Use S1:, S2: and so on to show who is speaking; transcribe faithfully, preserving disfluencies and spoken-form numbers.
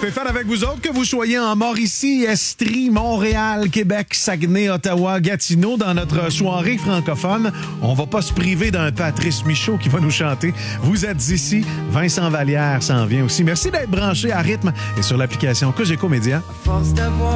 S1: Stéphane avec vous autres, que vous soyez en Mauricie, Estrie, Montréal, Québec, Saguenay, Ottawa, Gatineau, dans notre soirée francophone, on va pas se priver d'un Patrice Michaud qui va nous chanter. Vous êtes ici, Vincent Vallière s'en vient aussi. Merci d'être branché à rythme et sur l'application Cogeco Média.